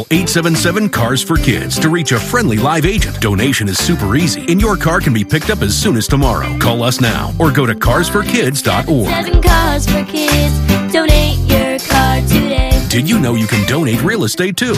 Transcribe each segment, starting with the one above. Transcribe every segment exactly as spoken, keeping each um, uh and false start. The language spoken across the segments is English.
Call eight seven seven, C A R S for Kids to reach a friendly live agent. Donation is super easy, and your car can be picked up as soon as tomorrow. Call us now or go to cars for kids dot org. Seven Cars for Kids. Donate your car today. Did you know you can donate real estate too?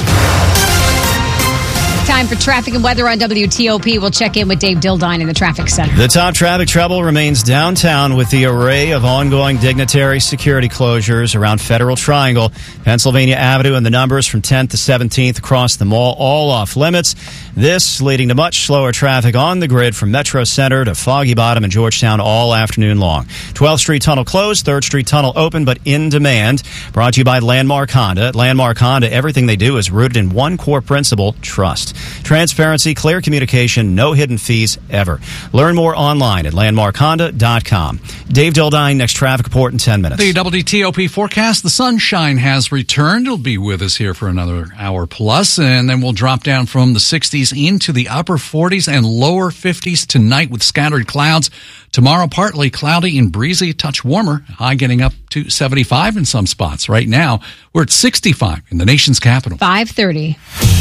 Time for traffic and weather on W T O P. We'll check in with Dave Dildine in the traffic center. The top traffic trouble remains downtown with the array of ongoing dignitary security closures around Federal Triangle, Pennsylvania Avenue, and the numbers from tenth to seventeenth across the mall, all off limits. This leading to much slower traffic on the grid from Metro Center to Foggy Bottom and Georgetown all afternoon long. twelfth Street Tunnel closed, third Street Tunnel open but in demand. Brought to you by Landmark Honda. At Landmark Honda, everything they do is rooted in one core principle: trust. Transparency, clear communication, no hidden fees ever. Learn more online at landmark honda dot com. Dave Dildine, next traffic report in ten minutes. The W T O P forecast, the sunshine has returned. It'll be with us here for another hour plus, and then we'll drop down from the sixties into the upper forties and lower fifties tonight with scattered clouds. Tomorrow, partly cloudy and breezy, a touch warmer, high getting up to seventy-five in some spots. Right now, we're at sixty-five in the nation's capital. five thirty.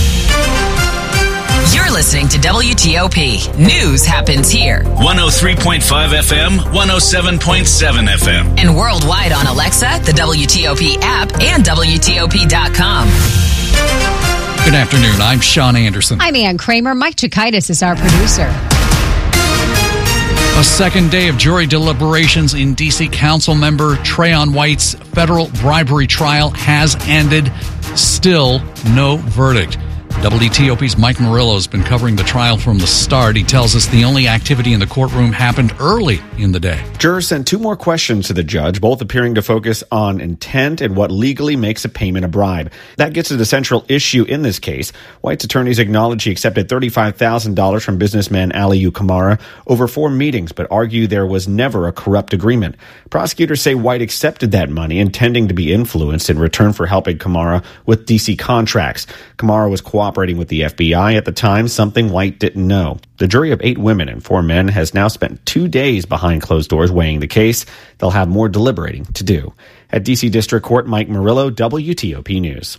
You're listening to W T O P. News happens here. one oh three point five F M, one oh seven point seven F M. And worldwide on Alexa, the W T O P app, and W T O P dot com. Good afternoon. I'm Sean Anderson. I'm Ann Kramer. Mike Chikaitis is our producer. A second day of jury deliberations in D C Council member Trayon White's federal bribery trial has ended. Still no verdict. W T O P's Mike Murillo has been covering the trial from the start. He tells us the only activity in the courtroom happened early in the day. Jurors sent two more questions to the judge, both appearing to focus on intent and what legally makes a payment a bribe. That gets to the central issue in this case. White's attorneys acknowledge he accepted thirty-five thousand dollars from businessman Aliyu Kamara over four meetings, but argue there was never a corrupt agreement. Prosecutors say White accepted that money, intending to be influenced in return for helping Kamara with D C contracts. Kamara was cooperating with the F B I at the time, something White didn't know. The jury of eight women and four men has now spent two days behind closed doors weighing the case. They'll have more deliberating to do. At D C District Court, Mike Murillo, W T O P News.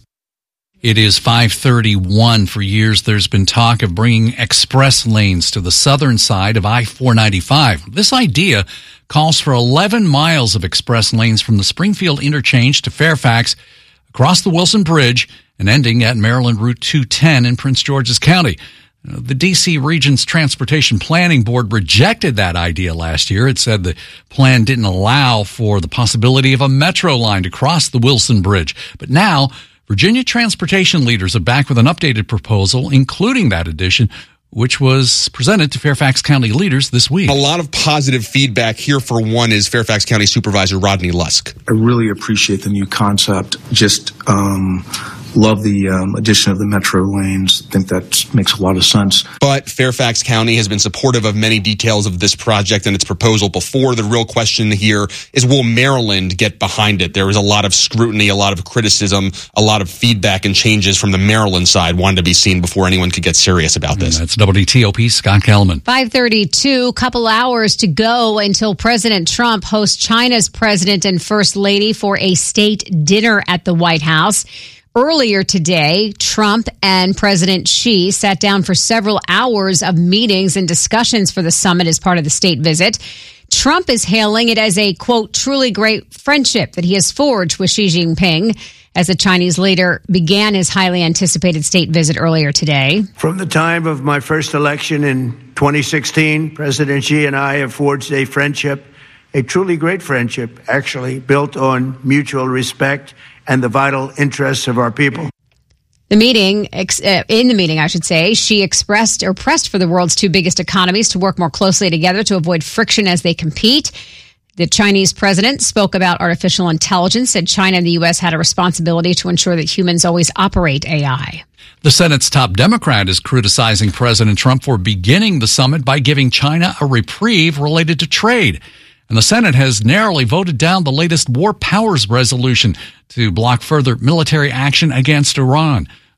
It is five thirty-one. For years, there's been talk of bringing express lanes to the southern side of I four ninety-five. This idea calls for eleven miles of express lanes from the Springfield interchange to Fairfax, across the Wilson Bridge, and ending at Maryland Route two ten in Prince George's County. The D C Region's Transportation Planning Board rejected that idea last year. It said the plan didn't allow for the possibility of a metro line to cross the Wilson Bridge. But now, Virginia transportation leaders are back with an updated proposal, including that addition, which was presented to Fairfax County leaders this week. A lot of positive feedback here. For one is Fairfax County Supervisor Rodney Lusk. I really appreciate the new concept. Just um, love the um, addition of the metro lanes. I think that makes a lot of sense. But Fairfax County has been supportive of many details of this project and its proposal before. The real question here is, will Maryland get behind it? There was a lot of scrutiny, a lot of criticism, a lot of feedback and changes from the Maryland side wanted to be seen before anyone could get serious about this. And that's W T O P Scott Kellerman. five thirty-two, couple hours to go until President Trump hosts China's president and first lady for a state dinner at the White House. Earlier today, Trump and President Xi sat down for several hours of meetings and discussions for the summit as part of the state visit. Trump is hailing it as a, quote, truly great friendship that he has forged with Xi Jinping as the Chinese leader began his highly anticipated state visit earlier today. From the time of my first election in twenty sixteen, President Xi and I have forged a friendship, a truly great friendship, actually, built on mutual respect and the vital interests of our people. The meeting, ex- uh, in the meeting, I should say, she expressed or pressed for the world's two biggest economies to work more closely together to avoid friction as they compete. The Chinese president spoke about artificial intelligence, said China and the U S had a responsibility to ensure that humans always operate A I. The Senate's top Democrat is criticizing President Trump for beginning the summit by giving China a reprieve related to trade. And the Senate has narrowly voted down the latest war powers resolution to block further military action against Iran.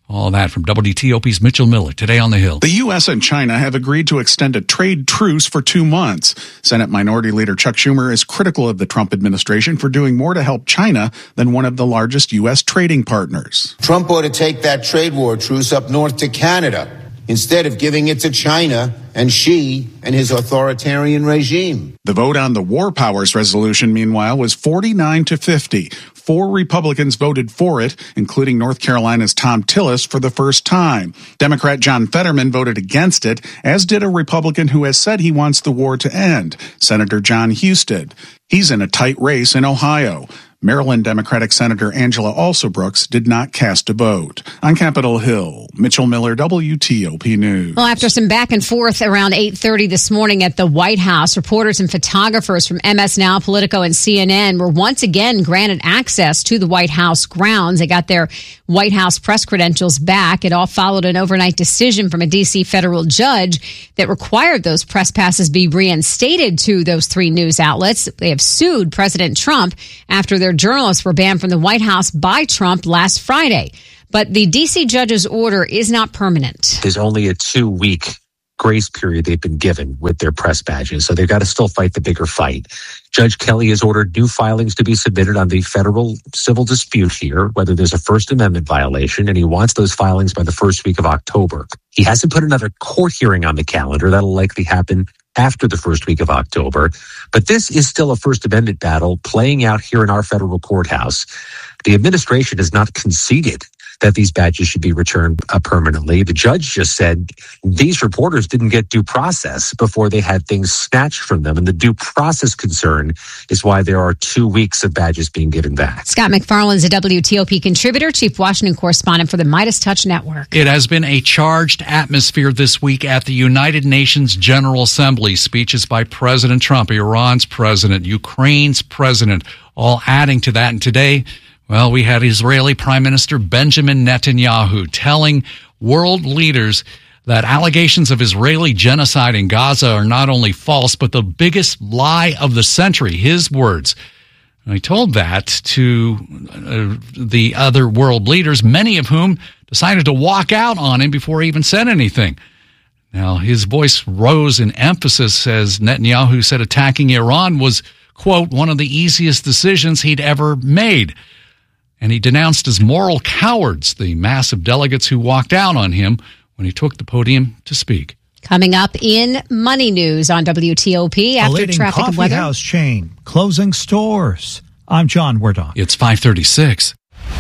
All that from W T O P's Mitchell Miller today on the Hill. The U S and China have agreed to extend a trade truce for two months. Senate Minority Leader Chuck Schumer is critical of the Trump administration for doing more to help China than one of the largest U S trading partners. Trump ought to take that trade war truce up north to Canada instead of giving it to China and Xi and his authoritarian regime. The vote on the War Powers resolution, meanwhile, was forty-nine to fifty. Four Republicans voted for it, including North Carolina's Tom Tillis for the first time. Democrat John Fetterman voted against it, as did a Republican who has said he wants the war to end, Senator John Husted. He's in a tight race in Ohio. Maryland Democratic Senator Angela Alsobrooks did not cast a vote. On Capitol Hill, Mitchell Miller, W T O P News. Well, after some back and forth around eight thirty this morning at the White House, reporters and photographers from M S Now, Politico, and C N N were once again granted access to the White House grounds. They got their White House press credentials back. It all followed an overnight decision from a D C federal judge that required those press passes be reinstated to those three news outlets. They have sued President Trump after their journalists were banned from the White House by Trump last Friday. But the D C judge's order is not permanent. There's only a two-week grace period they've been given with their press badges, so they've got to still fight the bigger fight. Judge Kelly has ordered new filings to be submitted on the federal civil dispute here, whether there's a First Amendment violation, and he wants those filings by the first week of October. He hasn't put another court hearing on the calendar. That'll likely happen after the first week of October. But this is still a First Amendment battle playing out here in our federal courthouse. The administration has not conceded that these badges should be returned uh, permanently. The judge just said these reporters didn't get due process before they had things snatched from them. And the due process concern is why there are two weeks of badges being given back. Scott McFarland's a W T O P contributor, chief Washington correspondent for the Midas Touch Network. It has been a charged atmosphere this week at the United Nations General Assembly. Speeches by President Trump, Iran's president, Ukraine's president, all adding to that. And today, well, we had Israeli Prime Minister Benjamin Netanyahu telling world leaders that allegations of Israeli genocide in Gaza are not only false, but the biggest lie of the century. His words. And he told that to uh, the other world leaders, many of whom decided to walk out on him before he even said anything. Now, his voice rose in emphasis as Netanyahu said attacking Iran was, quote, one of the easiest decisions he'd ever made. And he denounced as moral cowards the mass of delegates who walked out on him when he took the podium to speak. Coming up in Money News on W T O P after traffic and weather. House chain closing stores. I'm John Wardock. It's five thirty-six.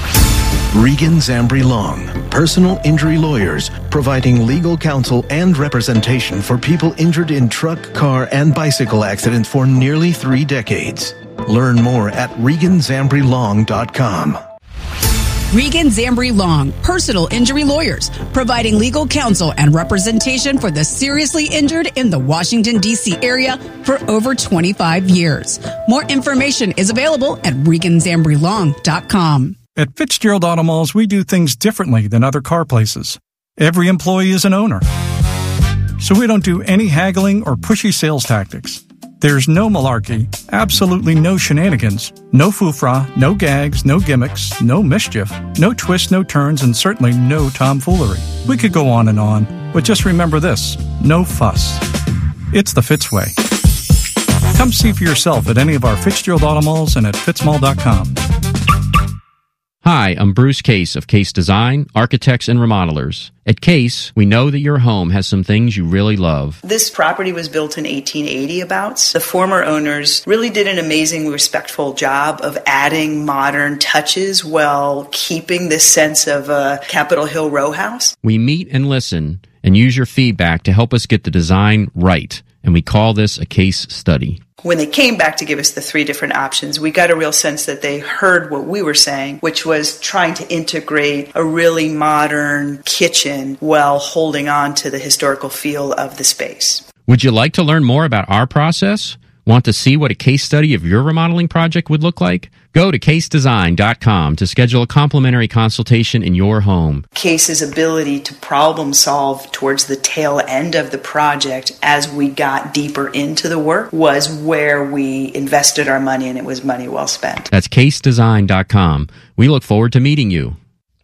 Regan Zambri Long, personal injury lawyers, providing legal counsel and representation for people injured in truck, car, and bicycle accidents for nearly three decades. Learn more at regan zambri long dot com. Regan Zambri Long, personal injury lawyers, providing legal counsel and representation for the seriously injured in the Washington, D C area for over twenty-five years. More information is available at regan zambri long dot com. At Fitzgerald Auto Malls, we do things differently than other car places. Every employee is an owner. So we don't do any haggling or pushy sales tactics. There's no malarkey, absolutely no shenanigans, no foofra, no gags, no gimmicks, no mischief, no twists, no turns, and certainly no tomfoolery. We could go on and on, but just remember this, no fuss. It's the Fitz way. Come see for yourself at any of our Fitzgerald Auto Malls and at fitz mall dot com. Hi, I'm Bruce Case of Case Design, Architects and Remodelers. At Case, we know that your home has some things you really love. This property was built in eighteen eighty abouts. The former owners really did an amazing, respectful job of adding modern touches while keeping this sense of a Capitol Hill row house. We meet and listen and use your feedback to help us get the design right, and we call this a case study. When they came back to give us the three different options, we got a real sense that they heard what we were saying, which was trying to integrate a really modern kitchen while holding on to the historical feel of the space. Would you like to learn more about our process? Want to see what a case study of your remodeling project would look like? Go to case design dot com to schedule a complimentary consultation in your home. Case's ability to problem solve towards the tail end of the project as we got deeper into the work was where we invested our money, and it was money well spent. That's case design dot com. We look forward to meeting you.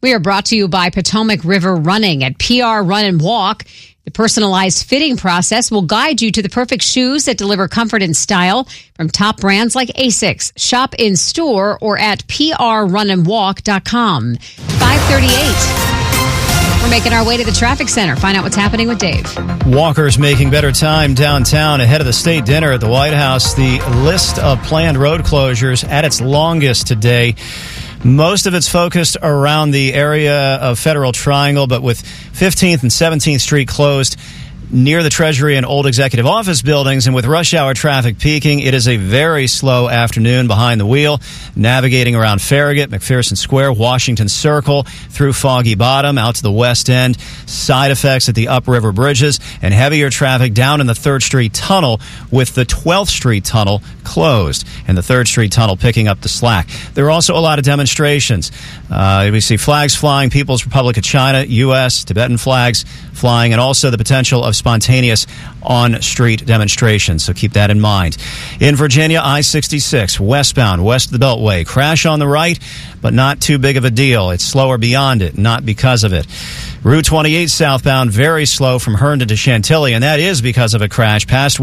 We are brought to you by Potomac River Running. At P R Run and Walk, the personalized fitting process will guide you to the perfect shoes that deliver comfort and style from top brands like Asics. Shop in store or at p r run and walk dot com. five thirty-eight. We're making our way to the traffic center. Find out what's happening with Dave. Walkers making better time downtown ahead of the state dinner at the White House. The list of planned road closures at its longest today. Most of it's focused around the area of Federal Triangle, but with fifteenth and seventeenth Street closed near the Treasury and Old Executive Office buildings, and with rush hour traffic peaking, it is a very slow afternoon behind the wheel, navigating around Farragut, McPherson Square, Washington Circle, through Foggy Bottom, out to the west end, side effects at the upriver bridges, and heavier traffic down in the third Street Tunnel, with the twelfth Street Tunnel closed, and the third Street Tunnel picking up the slack. There are also a lot of demonstrations. Uh, we see flags flying, People's Republic of China, U S, Tibetan flags flying, and also the potential of spontaneous on-street demonstrations, so keep that in mind. In Virginia, I sixty-six, westbound, west of the Beltway. Crash on the right, but not too big of a deal. It's slower beyond it, not because of it. Route twenty-eight southbound, very slow from Herndon to Chantilly, and that is because of a crash past